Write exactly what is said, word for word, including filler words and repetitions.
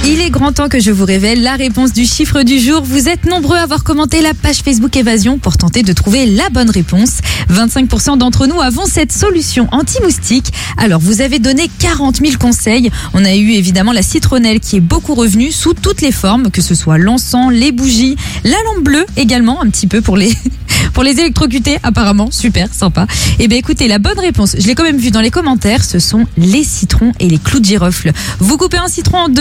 Il est grand temps que je vous révèle la réponse du chiffre du jour. Vous êtes nombreux à avoir commenté la page Facebook Évasion pour tenter de trouver la bonne réponse. vingt-cinq pour cent d'entre nous avons cette solution anti-moustique. Alors, vous avez donné quarante mille conseils. On a eu évidemment la citronnelle qui est beaucoup revenue sous toutes les formes, que ce soit l'encens, les bougies, la lampe bleue également, un petit peu pour les... Pour les électrocuter, apparemment, super, sympa. Eh bien, écoutez, la bonne réponse, je l'ai quand même vue dans les commentaires, ce sont les citrons et les clous de girofle. Vous coupez un citron en deux.